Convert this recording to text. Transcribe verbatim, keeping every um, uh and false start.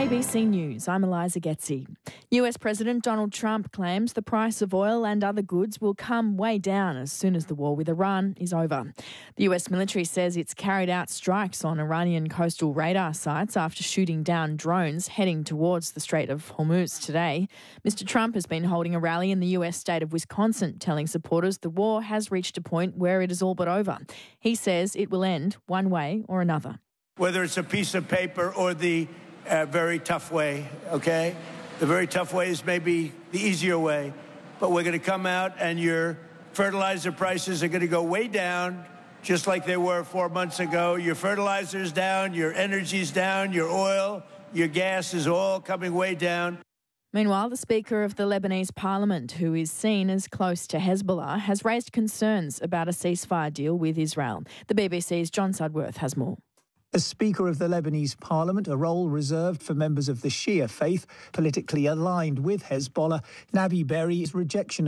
A B C News, I'm Eliza Getzi. U S President Donald Trump claims the price of oil and other goods will come way down as soon as the war with Iran is over. The U S military says it's carried out strikes on Iranian coastal radar sites after shooting down drones heading towards the Strait of Hormuz today. Mister Trump has been holding a rally in the U S state of Wisconsin, telling supporters the war has reached a point where it is all but over. He says it will end one way or another. Whether it's a piece of paper or the uh, very tough way, okay? The very tough way is maybe the easier way, but we're going to come out and your fertilizer prices are going to go way down, just like they were four months ago. Your fertilizer's down, your energy's down, your oil, your gas is all coming way down. Meanwhile, the Speaker of the Lebanese Parliament, who is seen as close to Hezbollah, has raised concerns about a ceasefire deal with Israel. The B B C's John Sudworth has more. As Speaker of the Lebanese Parliament, a role reserved for members of the Shia faith, politically aligned with Hezbollah, Nabi Berri's rejection